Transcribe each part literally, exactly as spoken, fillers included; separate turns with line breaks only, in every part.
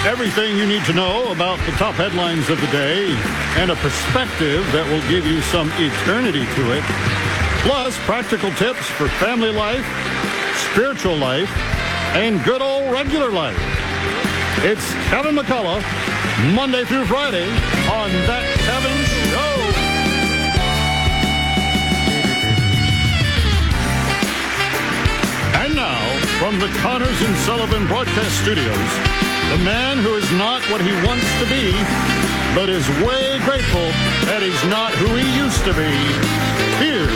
Everything you need to know about the top headlines of the day and a perspective that will give you some eternity to it. Plus, practical tips for family life, spiritual life, and good old regular life. It's Kevin McCullough, Monday through Friday on That Kevin Show. And now, from the Connors and Sullivan Broadcast Studios, the man who is not what he wants to be, but is way grateful that he's not who he used to be. Here's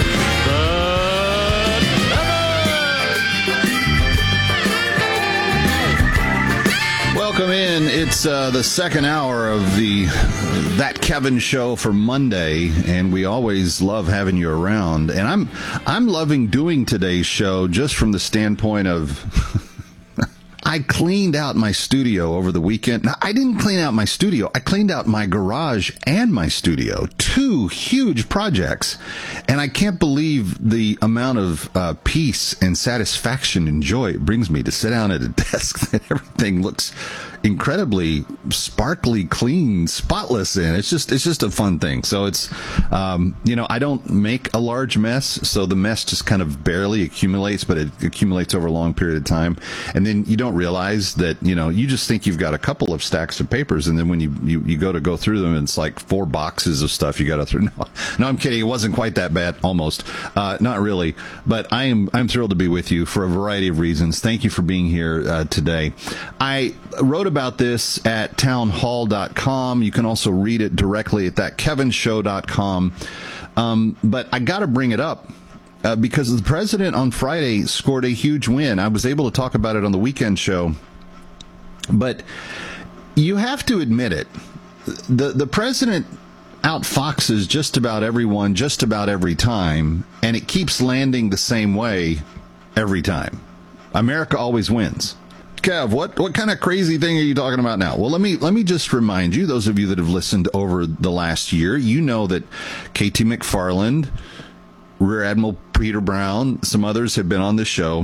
the Kevin!
Welcome in. It's uh, the second hour of the That Kevin Show for Monday, and we always love having you around. And I'm I'm loving doing today's show just from the standpoint of I cleaned out my studio over the weekend. Now, I didn't clean out my studio. I cleaned out my garage and my studio. Two huge projects. And I can't believe the amount of uh, peace and satisfaction and joy it brings me to sit down at a desk that everything looks incredibly sparkly, clean, spotless in. It's just, it's just a fun thing. So it's, um, you know, I don't make a large mess. So the mess just kind of barely accumulates, but it accumulates over a long period of time. And then you don't realize that, you know, you just think you've got a couple of stacks of papers. And then when you, you, you go to go through them, it's like four boxes of stuff you got to through. No, no, I'm kidding. It wasn't quite that bad. Almost. Uh, not really. But I am, I'm thrilled to be with you for a variety of reasons. Thank you for being here uh, today. I wrote about this at town hall dot com. You can also read it directly at that kevin show dot com. Um, but I got to bring it up uh, because the president on Friday scored a huge win. I was able to talk about it on the weekend show. But you have to admit it. The, the president outfoxes just about everyone, just about every time, and it keeps landing the same way every time. America always wins. Kev, what, what kind of crazy thing are you talking about now? Well, let me let me just remind you, those of you that have listened over the last year, you know that K T McFarland, Rear Admiral Peter Brown, some others have been on this show,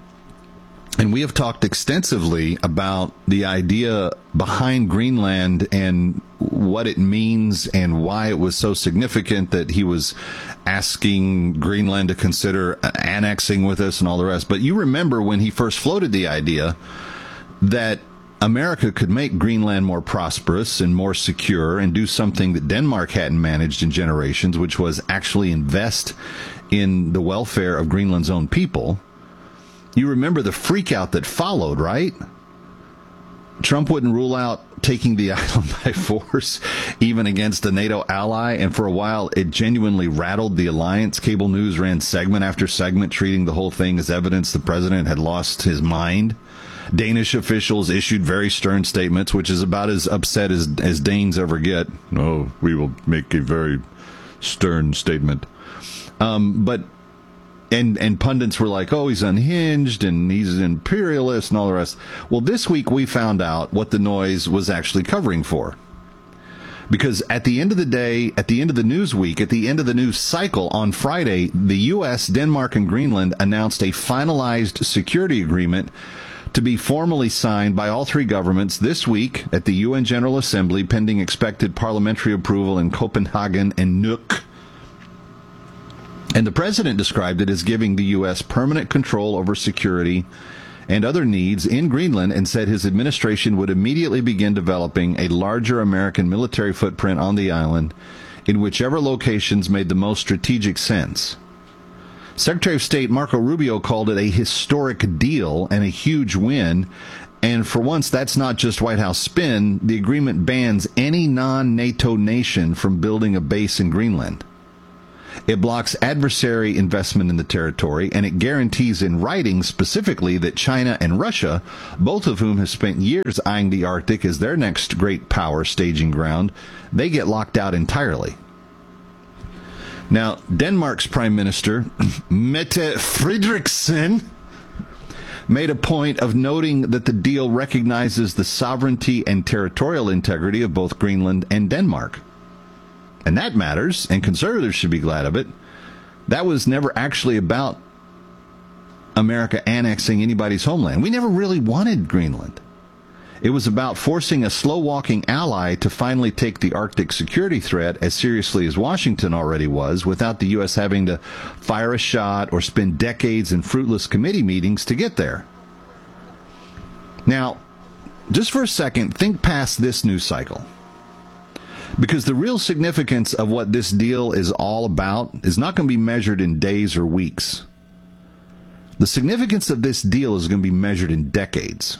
and we have talked extensively about the idea behind Greenland and what it means and why it was so significant that he was asking Greenland to consider annexing with us and all the rest. But you remember when he first floated the idea that America could make Greenland more prosperous and more secure and do something that Denmark hadn't managed in generations, which was actually invest in the welfare of Greenland's own people. You remember the freak out that followed, right? Trump wouldn't rule out taking the island by force, even against a NATO ally, and for a while it genuinely rattled the alliance. Cable news ran segment after segment, treating the whole thing as evidence the president had lost his mind. Danish officials issued very stern statements, which is about as upset as, as Danes ever get. Oh, we will make a very stern statement. Um, but And and pundits were like, oh, he's unhinged and he's an imperialist and all the rest. Well, this week we found out what the noise was actually covering for. Because at the end of the day, at the end of the news week, at the end of the news cycle on Friday, the U S, Denmark, and Greenland announced a finalized security agreement to be formally signed by all three governments this week at the U N General Assembly, pending expected parliamentary approval in Copenhagen and Nuuk. And the president described it as giving the U S permanent control over security and other needs in Greenland, and said his administration would immediately begin developing a larger American military footprint on the island in whichever locations made the most strategic sense. Secretary of State Marco Rubio called it a historic deal and a huge win. And for once, that's not just White House spin. The agreement bans any non-NATO nation from building a base in Greenland. It blocks adversary investment in the territory, and it guarantees in writing specifically that China and Russia, both of whom have spent years eyeing the Arctic as their next great power staging ground, they get locked out entirely. Now, Denmark's Prime Minister, Mette Frederiksen, made a point of noting that the deal recognizes the sovereignty and territorial integrity of both Greenland and Denmark. And that matters, and conservatives should be glad of it. That was never actually about America annexing anybody's homeland. We never really wanted Greenland. It was about forcing a slow-walking ally to finally take the Arctic security threat as seriously as Washington already was, without the U S having to fire a shot or spend decades in fruitless committee meetings to get there. Now, just for a second, think past this news cycle. Because the real significance of what this deal is all about is not going to be measured in days or weeks. The significance of this deal is going to be measured in decades.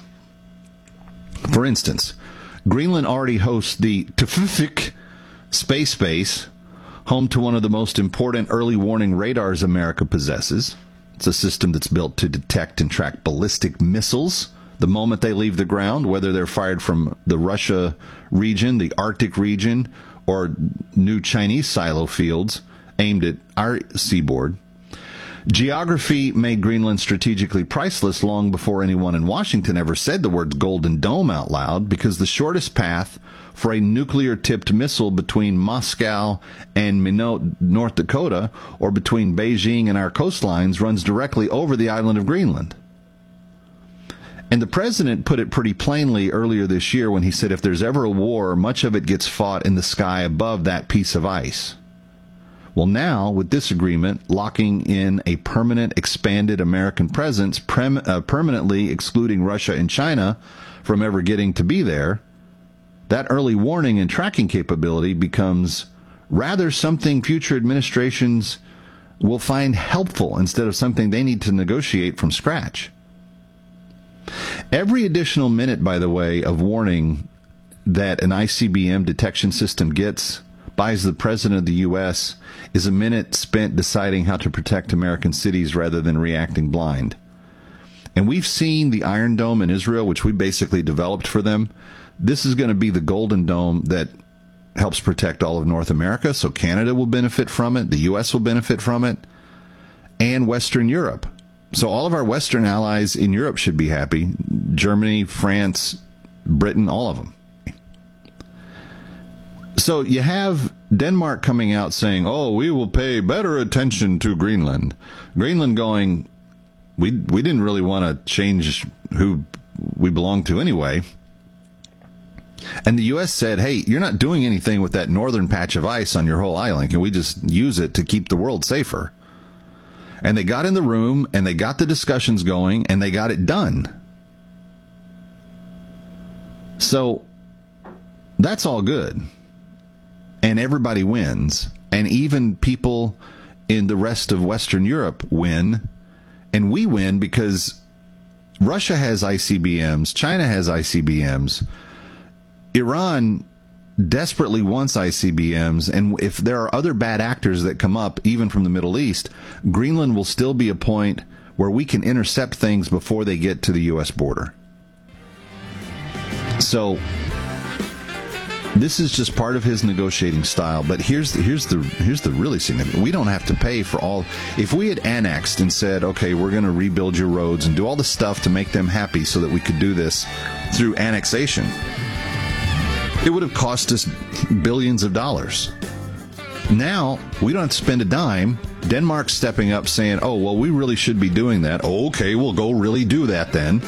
For instance, Greenland already hosts the Tufvik space base, home to one of the most important early warning radars America possesses. It's a system that's built to detect and track ballistic missiles the moment they leave the ground, whether they're fired from the Russia region, the Arctic region, or new Chinese silo fields aimed at our seaboard. Geography made Greenland strategically priceless long before anyone in Washington ever said the words Golden Dome out loud, because the shortest path for a nuclear-tipped missile between Moscow and Minot, North Dakota, or between Beijing and our coastlines runs directly over the island of Greenland. And the president put it pretty plainly earlier this year when he said if there's ever a war, much of it gets fought in the sky above that piece of ice. Well, now, with this agreement locking in a permanent expanded American presence, prem- uh, permanently excluding Russia and China from ever getting to be there, that early warning and tracking capability becomes rather something future administrations will find helpful instead of something they need to negotiate from scratch. Every additional minute, by the way, of warning that an I C B M detection system gets buys the president of the U S is a minute spent deciding how to protect American cities rather than reacting blind. And we've seen the Iron Dome in Israel, which we basically developed for them. This is going to be the Golden Dome that helps protect all of North America, so Canada will benefit from it, the U S will benefit from it, and Western Europe. So all of our Western allies in Europe should be happy. Germany, France, Britain, all of them. So you have Denmark coming out saying, oh, we will pay better attention to Greenland. Greenland going, we we didn't really want to change who we belong to anyway. And the U S said, hey, you're not doing anything with that northern patch of ice on your whole island. Can we just use it to keep the world safer? And they got in the room, and they got the discussions going, and they got it done. So that's all good. And everybody wins. And even people in the rest of Western Europe win. And we win because Russia has I C B Ms. China has I C B Ms. Iran desperately wants I C B Ms. And if there are other bad actors that come up, even from the Middle East, Greenland will still be a point where we can intercept things before they get to the U S border. So this is just part of his negotiating style, but here's the, here's the here's the really significant. We don't have to pay for all. If we had annexed and said, okay, we're going to rebuild your roads and do all the stuff to make them happy so that we could do this through annexation, it would have cost us billions of dollars. Now, we don't have to spend a dime. Denmark's stepping up saying, oh, well, we really should be doing that. Oh, okay, we'll go really do that then.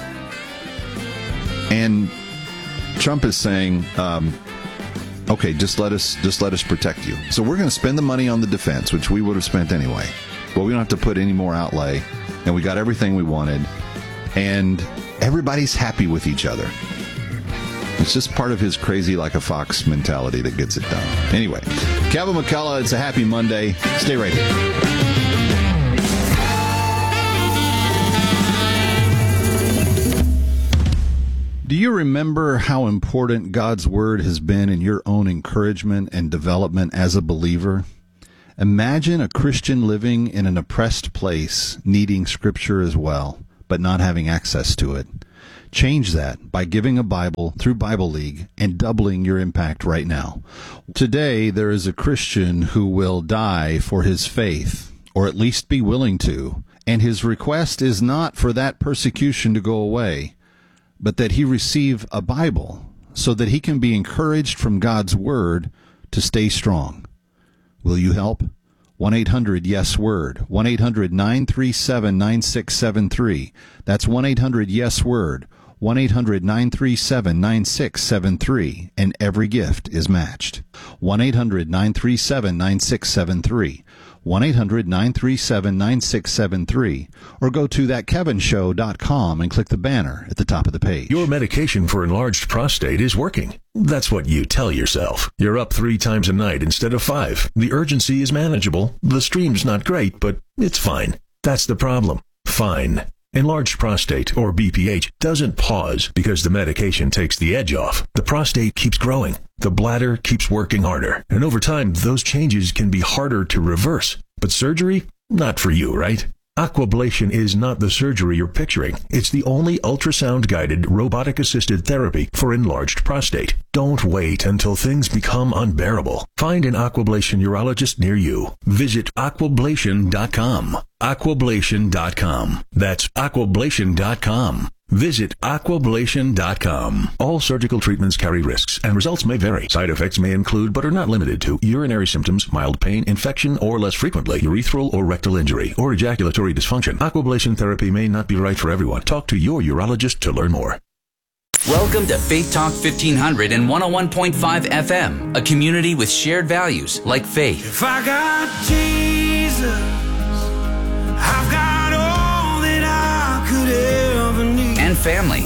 And Trump is saying, um, okay, just let us just let us protect you. So we're going to spend the money on the defense, which we would have spent anyway. But we don't have to put any more outlay. And we got everything we wanted. And everybody's happy with each other. It's just part of his crazy like a fox mentality that gets it done. Anyway, Kevin McCullough, it's a happy Monday. Stay right here. Do you remember how important God's Word has been in your own encouragement and development as a believer? Imagine a Christian living in an oppressed place, needing Scripture as well, but not having access to it. Change that by giving a Bible through Bible League and doubling your impact right now. Today, there is a Christian who will die for his faith, or at least be willing to, and his request is not for that persecution to go away, but that he receive a Bible so that he can be encouraged from God's Word to stay strong. Will you help? one eight hundred yes word, one eight hundred nine three seven nine six seven three. That's one eight hundred yes word, one eight hundred nine three seven nine six seven three, and every gift is matched. one eight hundred nine three seven nine six seven three. one eight hundred nine three seven nine six seven three, or go to that kevin show dot com and click the banner at the top of the page.
Your medication for enlarged prostate is working. That's what you tell yourself. You're up three times a night instead of five. The urgency is manageable. The stream's not great, but it's fine. That's the problem. Fine. Enlarged prostate, or B P H, doesn't pause because the medication takes the edge off. The prostate keeps growing. The bladder keeps working harder. And over time, those changes can be harder to reverse. But surgery? Not for you, right? Aquablation is not the surgery you're picturing. It's the only ultrasound-guided, robotic-assisted therapy for enlarged prostate. Don't wait until things become unbearable. Find an Aquablation urologist near you. Visit aquablation dot com. aquablation dot com. That's aquablation dot com. Visit aquablation dot com. All surgical treatments carry risks, and results may vary. Side effects may include, but are not limited to, urinary symptoms, mild pain, infection, or less frequently, urethral or rectal injury, or ejaculatory dysfunction. Aquablation therapy may not be right for everyone. Talk to your urologist to learn more.
Welcome to Faith Talk fifteen hundred and one oh one point five F M, a community with shared values like faith.
If I got Jesus, I've got all that I could ever need.
And family.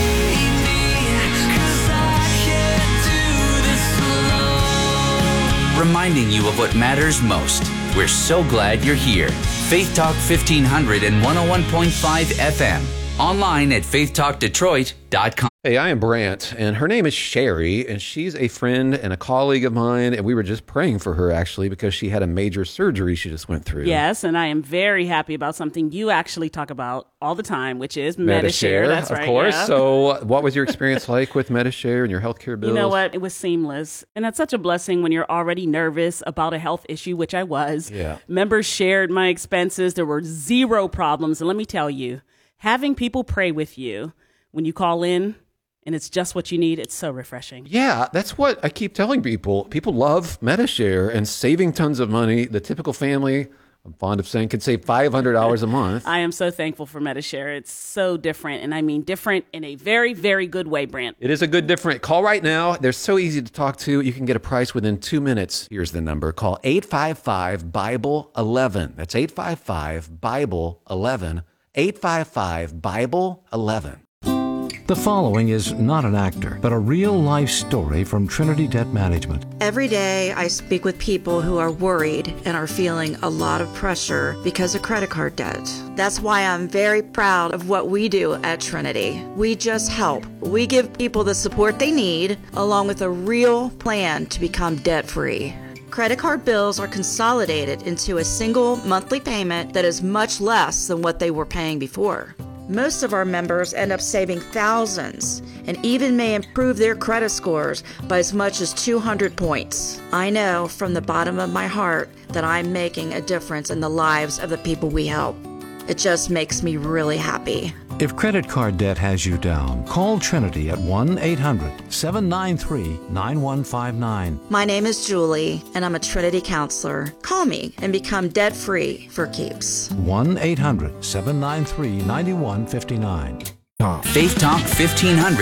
Reminding you of what matters most. We're so glad you're here. Faith Talk fifteen hundred and one oh one point five F M. Online at faith talk detroit dot com.
Hey, I am Brant, and her name is Sherry, and she's a friend and a colleague of mine, and we were just praying for her, actually, because she had a major surgery she just went through.
Yes, and I am very happy about something you actually talk about all the time, which is Medi-Share.
Medi-Share,
That's
of
right,
course.
yeah.
So what was your experience like with Medi-Share and your healthcare bills?
You know what? It was seamless, and that's such a blessing when you're already nervous about a health issue, which I was.
Yeah.
Members shared my expenses. There were zero problems, and let me tell you, having people pray with you when you call in, and it's just what you need, it's so refreshing.
Yeah, that's what I keep telling people. People love Medi-Share and saving tons of money. The typical family, I'm fond of saying, could save five hundred dollars a month.
I am so thankful for Medi-Share. It's so different, and I mean different in a very, very good way, Brant.
It is a good different. Call right now. They're so easy to talk to. You can get a price within two minutes. Here's the number. Call eight five five, Bible eleven. That's eight five five, Bible eleven. eight five five, Bible eleven.
The following is not an actor, but a real-life story from Trinity Debt Management.
Every day I speak with people who are worried and are feeling a lot of pressure because of credit card debt. That's why I'm very proud of what we do at Trinity. We just help. We give people the support they need, along with a real plan to become debt-free. Credit card bills are consolidated into a single monthly payment that is much less than what they were paying before. Most of our members end up saving thousands and even may improve their credit scores by as much as two hundred points. I know from the bottom of my heart that I'm making a difference in the lives of the people we help. It just makes me really happy.
If credit card debt has you down, call Trinity at one eight hundred seven nine three nine one five nine.
My name is Julie, and I'm a Trinity counselor. Call me and become debt-free for keeps.
one eight hundred seven nine three nine one five nine.
Faith Talk fifteen hundred